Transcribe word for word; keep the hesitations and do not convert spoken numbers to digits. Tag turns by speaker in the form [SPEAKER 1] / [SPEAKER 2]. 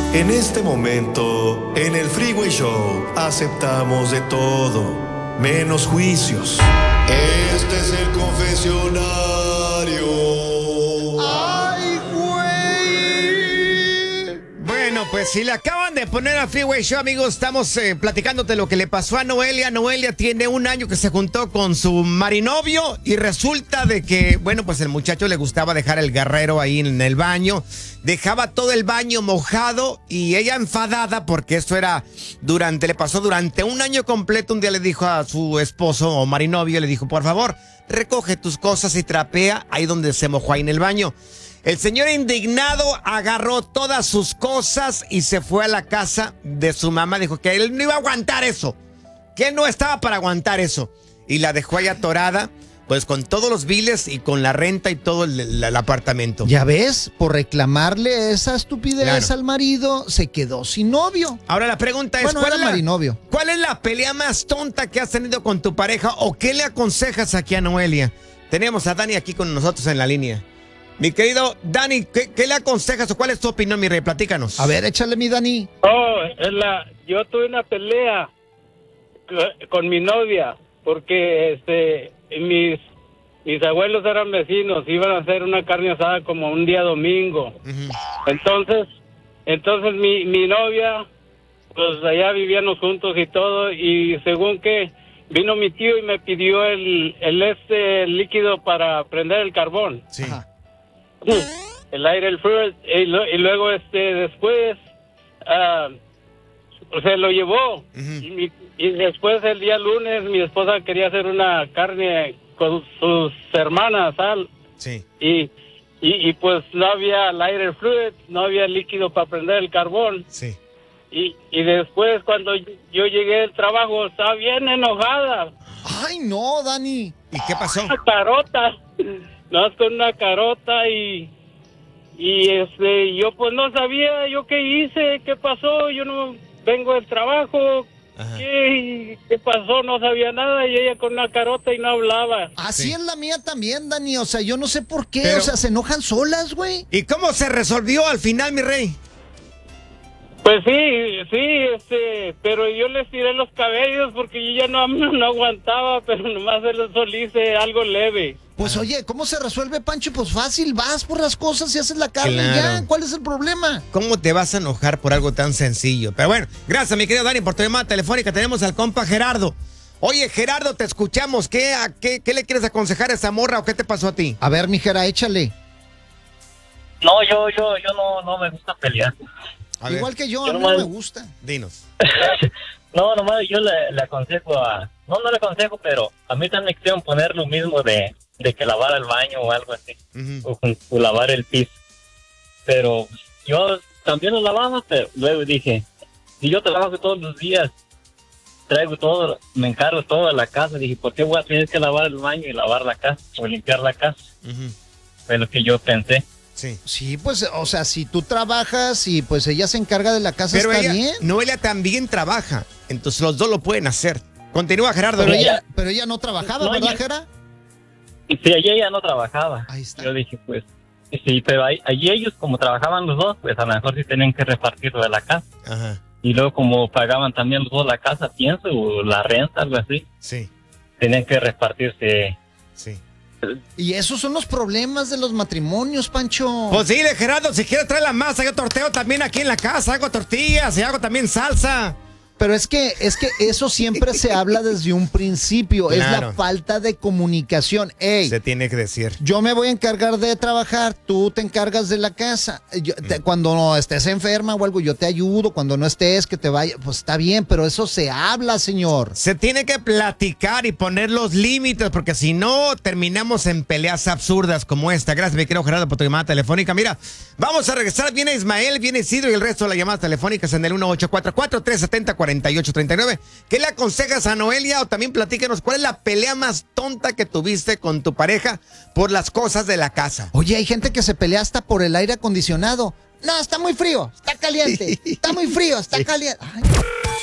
[SPEAKER 1] En este momento, en el Freeway Show, aceptamos de todo, menos juicios. Este es el confesionario.
[SPEAKER 2] ¡Ay, güey!
[SPEAKER 3] Bueno, pues si le acaban de poner a Freeway Show, amigos, estamos eh, platicándote lo que le pasó a Noelia. Noelia tiene un año que se juntó con su marinovio y resulta de que, bueno, pues el muchacho le gustaba dejar el guerrero ahí en el baño. Dejaba todo el baño mojado y ella enfadada porque esto era durante, le pasó durante un año completo. Un día le dijo a su esposo o marinovio, le dijo, por favor, recoge tus cosas y trapea ahí donde se mojó ahí en el baño. El señor indignado agarró todas sus cosas y se fue a la casa de su mamá. Dijo que él no iba a aguantar eso, que él no estaba para aguantar eso. Y la dejó ahí atorada, pues con todos los biles y con la renta y todo el, el, el apartamento.
[SPEAKER 2] Ya ves, por reclamarle esa estupidez
[SPEAKER 3] Claro.
[SPEAKER 2] al marido, se quedó sin novio.
[SPEAKER 3] Ahora la pregunta es,
[SPEAKER 2] Bueno,
[SPEAKER 3] ¿cuál,
[SPEAKER 2] era
[SPEAKER 3] es la,
[SPEAKER 2] marinovio.
[SPEAKER 3] ¿cuál es la pelea más tonta que has tenido con tu pareja o qué le aconsejas aquí a Noelia? Tenemos a Dani aquí con nosotros en la línea. Mi querido Dani, ¿qué, qué le aconsejas o cuál es tu opinión, mi rey? Platícanos.
[SPEAKER 2] A ver, échale mi Dani.
[SPEAKER 4] Oh, es la, yo tuve una pelea co- con mi novia porque este mis mis abuelos eran vecinos, iban a hacer una carne asada como un día domingo.
[SPEAKER 3] Uh-huh.
[SPEAKER 4] Entonces, entonces mi mi novia, pues allá vivíamos juntos y todo, y según que vino mi tío y me pidió el el este líquido para prender el carbón.
[SPEAKER 3] Sí.
[SPEAKER 2] Ajá.
[SPEAKER 4] El aire, el fluid, y, lo- y luego este después ah, se lo llevó.
[SPEAKER 3] Ujú.
[SPEAKER 4] y, mi- y después el día lunes mi esposa quería hacer una carne con sus hermanas, sal,
[SPEAKER 3] Sí.
[SPEAKER 4] y, y, y pues no había el aire fluid, no había líquido para prender el carbón.
[SPEAKER 3] Sí.
[SPEAKER 4] Y, y después cuando yo llegué del trabajo estaba bien enojada,
[SPEAKER 2] Ay, no, Dani.
[SPEAKER 3] ¿Y qué pasó?
[SPEAKER 4] una carota, no con una carota y y este yo pues no sabía yo qué hice, qué pasó, yo no vengo del trabajo,
[SPEAKER 3] Ajá.
[SPEAKER 4] qué, qué pasó, no sabía nada y ella con una carota y no hablaba.
[SPEAKER 2] Así
[SPEAKER 3] Sí.
[SPEAKER 2] es la mía también, Dani. O sea, yo no sé por qué.
[SPEAKER 3] Pero-
[SPEAKER 2] O sea, se enojan solas, güey.
[SPEAKER 3] ¿Y cómo se resolvió al final, mi rey?
[SPEAKER 4] Pues sí, sí, este, pero yo les tiré los cabellos porque yo ya no, no aguantaba, pero nomás eso le hice algo leve.
[SPEAKER 2] Pues oye, ¿cómo se resuelve, Pancho? Pues fácil, vas por las cosas y haces la carne y
[SPEAKER 3] Claro.
[SPEAKER 2] ya. ¿Cuál es el problema?
[SPEAKER 3] ¿Cómo te vas a enojar por algo tan sencillo? Pero bueno, gracias, mi querido Dani, por tu llamada telefónica. Tenemos al compa Gerardo. Oye, Gerardo, te escuchamos. ¿Qué, a qué, qué le quieres aconsejar a esa morra o qué te pasó a ti?
[SPEAKER 2] A ver, mijera, échale.
[SPEAKER 5] No, yo, yo, yo no, no me gusta pelear.
[SPEAKER 3] A ver,
[SPEAKER 2] Igual que yo,
[SPEAKER 5] Yo
[SPEAKER 2] a mí
[SPEAKER 5] nomás-
[SPEAKER 2] no me gusta.
[SPEAKER 3] dinos.
[SPEAKER 5] No, nomás yo le, le aconsejo a... No, no le aconsejo, pero a mí también me quisieron poner lo mismo de, de que lavar el baño o algo así.
[SPEAKER 3] Ujú.
[SPEAKER 5] O, con- o lavar el piso. Pero yo también lo lavaba, pero luego dije, si yo trabajo todos los días, traigo todo, me encargo toda la casa, dije, ¿por qué voy a tener que lavar el baño y lavar la casa o limpiar la casa?
[SPEAKER 3] Ujú.
[SPEAKER 5] Fue lo que yo pensé.
[SPEAKER 3] Sí.
[SPEAKER 2] Sí, pues, o sea, si tú trabajas y pues ella se encarga de la casa,
[SPEAKER 3] Pero
[SPEAKER 2] está
[SPEAKER 3] ella,
[SPEAKER 2] bien.
[SPEAKER 3] Noelia también trabaja. Entonces los dos lo pueden hacer. Continúa, Gerardo.
[SPEAKER 2] Pero
[SPEAKER 5] Pero
[SPEAKER 2] ella,
[SPEAKER 5] ella-
[SPEAKER 2] pero ella no trabajaba,
[SPEAKER 5] No,
[SPEAKER 2] ¿verdad,
[SPEAKER 5] ella-
[SPEAKER 2] Jera?
[SPEAKER 5] Y si allí ella no trabajaba.
[SPEAKER 2] Ahí está.
[SPEAKER 5] Yo dije, pues, sí, pero ahí- allí ellos como trabajaban los dos, pues a lo mejor sí tenían que repartir lo de la casa.
[SPEAKER 3] Ajá.
[SPEAKER 5] Y luego como pagaban también los dos la casa, pienso, o la renta, algo así,
[SPEAKER 3] Sí,
[SPEAKER 5] tenían que repartirse.
[SPEAKER 3] sí.
[SPEAKER 2] Y esos son los problemas de los matrimonios, Pancho.
[SPEAKER 3] Pues dile, Gerardo, si quieres traer la masa, yo torteo también aquí en la casa. Hago tortillas y hago también salsa.
[SPEAKER 2] Pero es que, es que eso siempre se habla desde un principio. Es
[SPEAKER 3] Claro.
[SPEAKER 2] la falta de comunicación. Ey,
[SPEAKER 3] Se tiene que decir.
[SPEAKER 2] yo me voy a encargar de trabajar, tú te encargas de la casa. Yo- te- cuando no estés enferma o algo, yo te ayudo. Cuando no estés, que te vaya, pues está bien, pero eso se habla, señor.
[SPEAKER 3] Se tiene que platicar y poner los límites, porque si no, terminamos en peleas absurdas como esta. Gracias, mi querido Gerardo, por tu llamada telefónica. Mira, vamos a regresar. Viene Ismael, viene Isidro y el resto de las llamadas telefónicas en el uno ocho cuatro cuatro, tres siete cero, cuatro ocho tres nueve. ¿Qué le aconsejas a Noelia? O también platícanos, ¿cuál es la pelea más tonta que tuviste con tu pareja por las cosas de la casa?
[SPEAKER 2] Oye, hay gente que se pelea hasta por el aire acondicionado. No, está muy frío, está caliente. Está muy frío, está caliente. Ay.